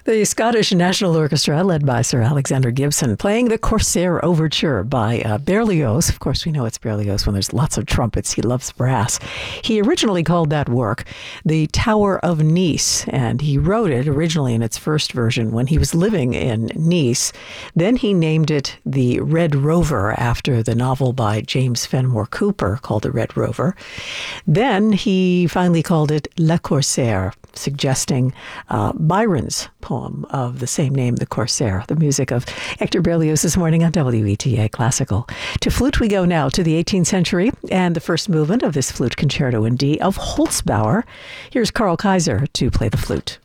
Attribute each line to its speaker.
Speaker 1: The Scottish National Orchestra, led by Sir Alexander Gibson, playing the Corsair Overture by Berlioz. Of course, we know it's Berlioz when there's lots of trumpets. He loves brass. He originally called that work The Tower of Nice, and he wrote it originally in its first version when he was living in Nice. Then he named it The Red Rover after the novel by James Fenimore Cooper called The Red Rover. Then he finally called it Le Corsaire, suggesting Byron's poem of the same name, The Corsair, the music of Hector Berlioz this morning on WETA Classical. To flute we go now to the 18th century and the first movement of this flute concerto in D of Holzbauer. Here's Karl Kaiser to play the flute.